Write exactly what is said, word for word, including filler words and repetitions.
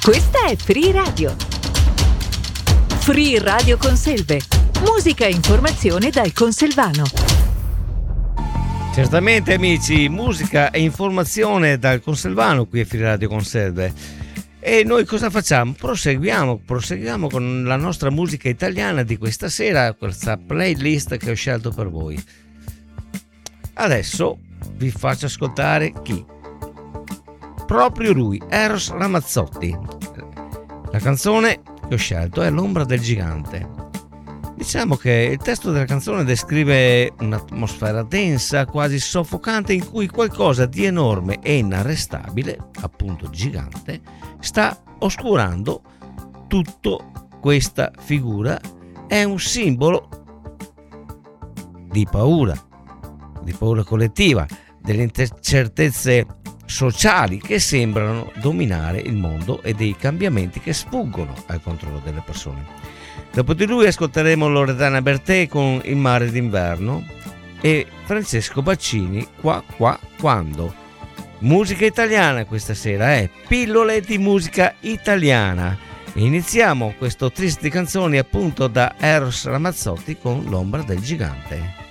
Questa è Free Radio. Free Radio Conselve. Musica e informazione dal Conselvano. Certamente amici, musica e informazione dal Conselvano qui a Free Radio Conselve. E noi cosa facciamo? Proseguiamo, proseguiamo con la nostra musica italiana di questa sera, questa playlist che ho scelto per voi. Adesso vi faccio ascoltare chi? Proprio lui, Eros Ramazzotti. La canzone che ho scelto è L'ombra del gigante. Diciamo che il testo della canzone descrive un'atmosfera densa, quasi soffocante, in cui qualcosa di enorme e inarrestabile, appunto gigante, sta oscurando tutto. Questa figura è un simbolo di paura, di paura collettiva, delle incertezze sociali che sembrano dominare il mondo e dei cambiamenti che sfuggono al controllo delle persone. Dopo di lui ascolteremo Loredana Bertè con Il mare d'inverno e Francesco Baccini Qua Qua Quando. Musica italiana questa sera, è pillole di musica italiana. Iniziamo questo triste di canzoni appunto da Eros Ramazzotti con L'ombra del gigante.